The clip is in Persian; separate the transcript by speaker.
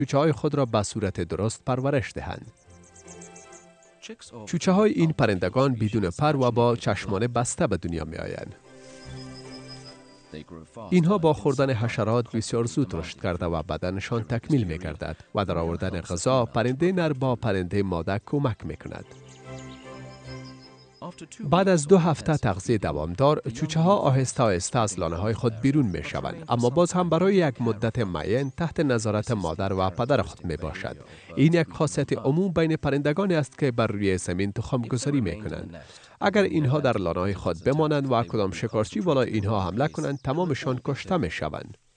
Speaker 1: چوچه‌های خود را به صورت درست پرورش دهند. چوچه‌های این پرندگان بدون پر و با چشمان بسته به دنیا می آیند. اینها با خوردن حشرات بسیار زود رشد کرده و بدنشان تکمیل می گردد و در آوردن غذا پرنده نر با پرنده ماده کمک می کند. بعد از 2 هفته تغذیه دوامدار، چوچه‌ها آهسته آهسته از لانه های خود بیرون می شوند، اما باز هم برای یک مدت معین تحت نظارت مادر و پدر خود می باشد. این یک خاصیت عموم بین پرندگان است که بر روی زمین تخم گذاری می کنند. اگر اینها در لانه های خود بمانند و کدام شکارچی بالای اینها حمله کنند، تمامشان کشته می شوند.